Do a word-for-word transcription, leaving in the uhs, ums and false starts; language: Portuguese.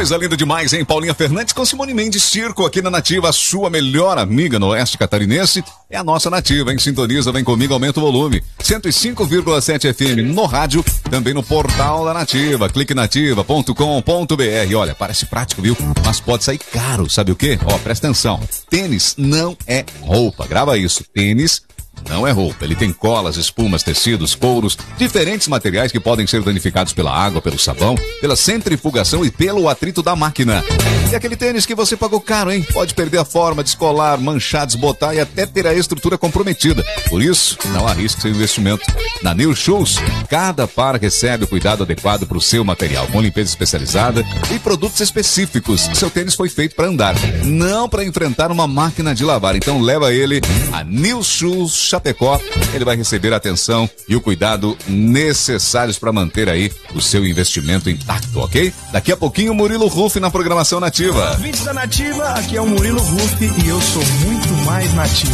Coisa linda demais, hein? Paulinha Fernandes com Simone Mendes Circo aqui na Nativa, a sua melhor amiga no Oeste Catarinense. É a nossa Nativa, hein? Sintoniza, vem comigo, aumenta o volume. cento e cinco vírgula sete F M no rádio, também no portal da Nativa, clique nativa ponto com ponto b r. Olha, parece prático, viu? Mas pode sair caro, sabe o quê? Ó, presta atenção. Tênis não é roupa, grava isso. Tênis não é roupa, ele tem colas, espumas, tecidos, couros, diferentes materiais que podem ser danificados pela água, pelo sabão, pela centrifugação e pelo atrito da máquina. E aquele tênis que você pagou caro, hein? Pode perder a forma, descolar, manchar, desbotar e até ter a estrutura comprometida. Por isso, não arrisque seu investimento. Na New Shoes, cada par recebe o cuidado adequado para o seu material, com limpeza especializada e produtos específicos. Seu tênis foi feito para andar, não para enfrentar uma máquina de lavar. Então leva ele a New Shoes Chapecó, ele vai receber a atenção e o cuidado necessários para manter aí o seu investimento intacto, ok? Daqui a pouquinho o Murilo Ruff na programação Nativa. Vídeos da Nativa, aqui é o Murilo Ruff e eu sou muito mais nativo.